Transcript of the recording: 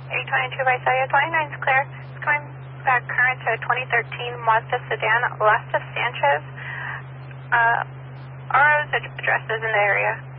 822 by Saya 29 is clear. It's going back current to 2013 Mazda sedan, Las Sanchez. RO's addresses in the area.